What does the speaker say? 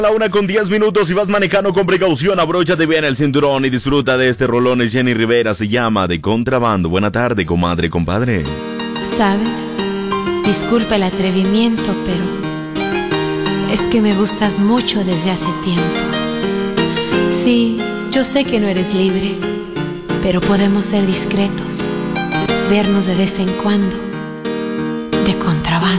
1:10. Si vas manejando con precaución, abróchate bien el cinturón y disfruta de este rolón de Jenny Rivera. Se llama De Contrabando. Buena tarde, comadre, compadre. ¿Sabes? Disculpa el atrevimiento, pero es que me gustas mucho desde hace tiempo. Sí, yo sé que no eres libre, pero podemos ser discretos, vernos de vez en cuando, de contrabando.